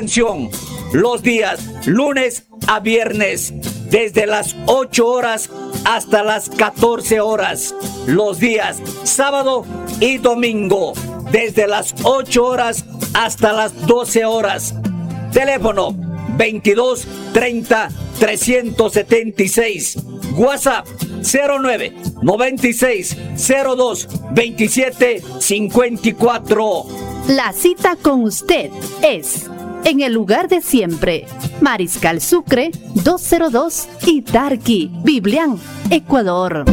Atención, los días lunes a viernes, desde las 8 horas hasta las 14 horas. Los días sábado y domingo, desde las 8 horas hasta las 12 horas. Teléfono 22 30 376. WhatsApp 09 96 02 27 54. La cita con usted es en el lugar de siempre, Mariscal Sucre 202 Itarqui, Biblián, Ecuador.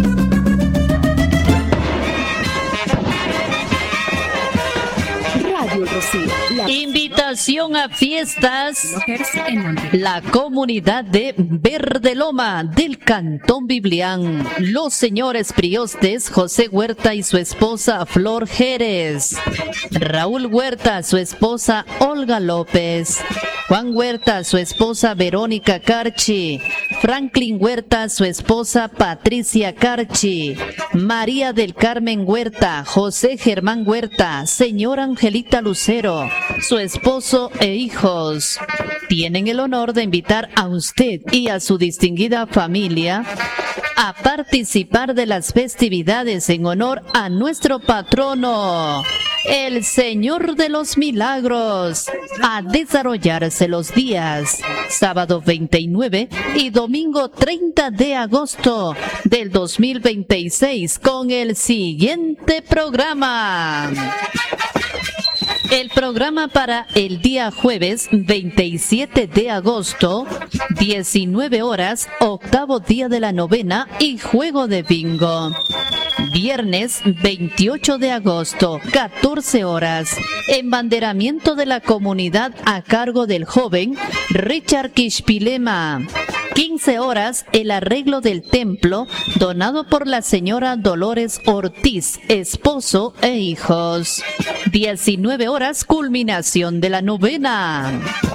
Radio Rocío. Invitación a fiestas. La comunidad de Verde Loma del Cantón Biblián. Los señores priostes José Huerta y su esposa Flor Jerez. Raúl Huerta, su esposa Olga López. Juan Huerta, su esposa Verónica Carchi. Franklin Huerta, su esposa Patricia Carchi. María del Carmen Huerta, José Germán Huerta, señora Angelita Lucero, su esposo e hijos. Tienen el honor de invitar a usted y a su distinguida familia a participar de las festividades en honor a nuestro patrono, el Señor de los Milagros, a desarrollarse los días sábado 29 y domingo 30 de agosto del 2026 con el siguiente programa. El programa para el día jueves 27 de agosto, 19 horas, octavo día de la novena y juego de bingo. Viernes 28 de agosto, 14 horas, embanderamiento de la comunidad a cargo del joven Richard Quishpilema. 15 horas, el arreglo del templo, donado por la señora Dolores Ortiz, esposo e hijos. 19 horas, culminación de la novena.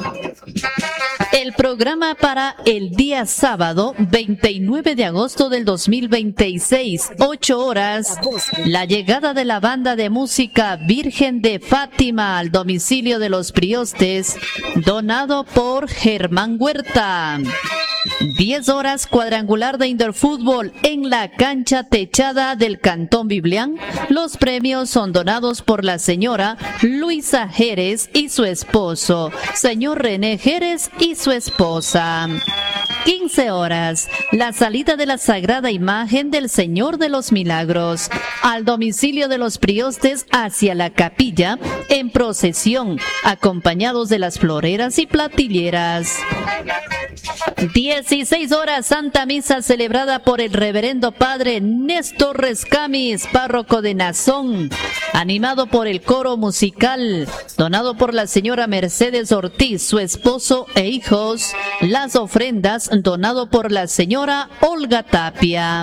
El programa para el día sábado 29 de agosto del 2026, 8 horas, la llegada de la banda de música Virgen de Fátima al domicilio de los priostes, donado por Germán Huerta. 10 horas, cuadrangular de indoor fútbol en la cancha techada del Cantón Biblián. Los premios son donados por la señora Luisa Jerez y su esposo, señor René Jerez y su esposa. 15 horas, la salida de la Sagrada Imagen del Señor de los Milagros al domicilio de los priostes hacia la capilla en procesión, acompañados de las floreras y platilleras. 16 horas, Santa Misa celebrada por el reverendo padre Néstor Rescamis, párroco de Nazón, animado por el coro musical, donado por la señora Mercedes Ortiz, su esposo e hijos. Las ofrendas, donado por la señora Olga Tapia.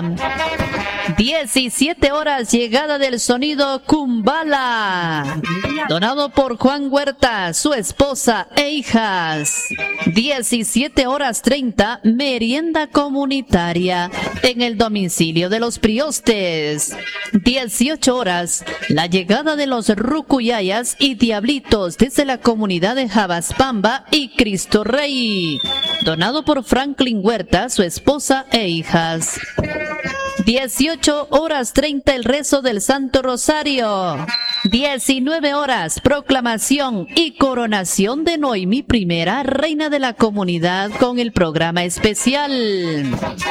17 horas, llegada del sonido Kumbala, donado por Juan Huerta, su esposa e hijas. 17 horas 30, merienda comunitaria en el domicilio de los priostes. 18 horas, la llegada de los rucuyayas y diablitos desde la comunidad de Jabaspamba y Cristo Rey, donado por Franklin Huerta, su esposa e hijas. 18 horas 30, el rezo del Santo Rosario. 19 horas, proclamación y coronación de Noemí Primera, reina de la comunidad, con el programa especial.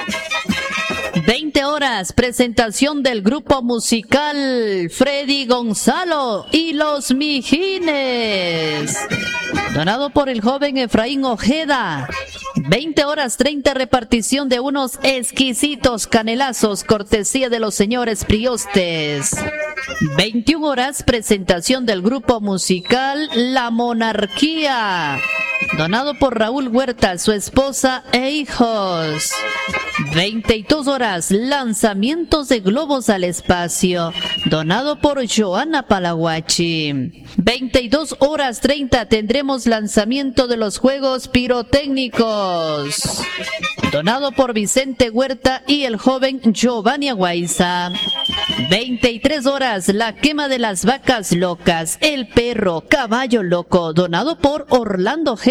20 horas, presentación del grupo musical Freddy Gonzalo y los Mijines, donado por el joven Efraín Ojeda. 20 horas 30, repartición de unos exquisitos canelazos, cortesía de los señores priostes. 21 horas, presentación del grupo musical La Monarquía, donado por Raúl Huerta, su esposa e hijos. 22 horas, lanzamientos de globos al espacio, donado por Joana Palaguachi. 22 horas 30, tendremos lanzamiento de los juegos pirotécnicos, donado por Vicente Huerta y el joven Giovanni Aguaiza. 23 horas, la quema de las vacas locas, el perro caballo loco, donado por Orlando G.